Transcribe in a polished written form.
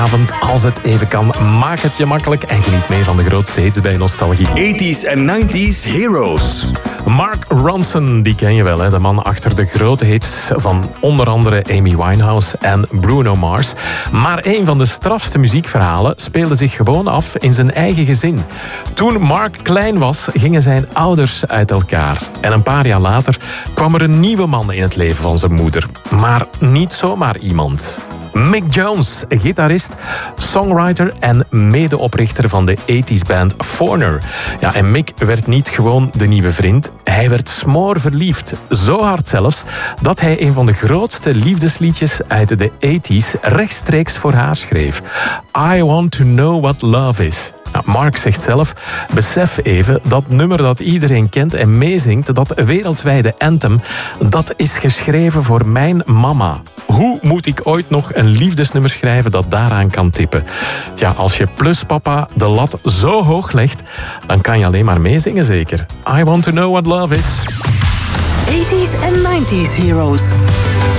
Avond, als het even kan, maak het je makkelijk en geniet mee van de grootste hits bij Nostalgie. 80s en 90s Heroes. Mark Ronson, die ken je wel, hè? De man achter de grote hits van onder andere Amy Winehouse en Bruno Mars. Maar een van de strafste muziekverhalen speelde zich gewoon af in zijn eigen gezin. Toen Mark klein was, gingen zijn ouders uit elkaar. En een paar jaar later kwam er een nieuwe man in het leven van zijn moeder. Maar niet zomaar iemand. Mick Jones, gitarist, songwriter en medeoprichter van de 80s band Foreigner. Ja, en Mick werd niet gewoon de nieuwe vriend, hij werd smoorverliefd. Zo hard zelfs dat hij een van de grootste liefdesliedjes uit de 80s rechtstreeks voor haar schreef. I Want To Know What Love Is. Nou, Mark zegt zelf, besef even, dat nummer dat iedereen kent en meezingt, dat wereldwijde anthem, dat is geschreven voor mijn mama. Hoe moet ik ooit nog een liefdesnummer schrijven dat daaraan kan tippen? Tja, als je plus papa de lat zo hoog legt, dan kan je alleen maar meezingen zeker. I Want To Know What Love Is. 80s en 90s Heroes.